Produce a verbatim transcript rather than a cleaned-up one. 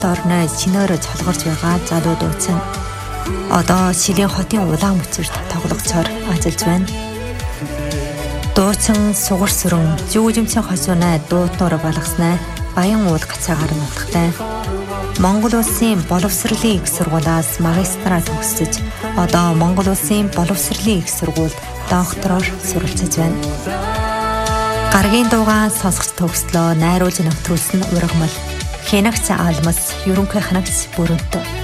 орны чинээр цолгорж байгаа залуу дуучин. Одоо Шилийн хотын улаан мөчөрт тоглогцоор ажиллаж байна. Дуучин сугар сүрэн жүжимчийн хосуунаа дуутнуур болгосноо баян уул гацаагаар нутагтай. Монгол улсын боловсролын их сургуулиас магистраа төгсөж одоо Монгол улсын боловсролын их сургуульд доктороор суралцж байна. Гаргийн дуугаа сонсох төгслөө найруулж нөтрүүлсэн ургамал хянагч алмас ерөнхий хянагч бүрэнтэ